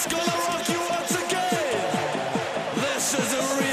Gonna rock you once again. This is a real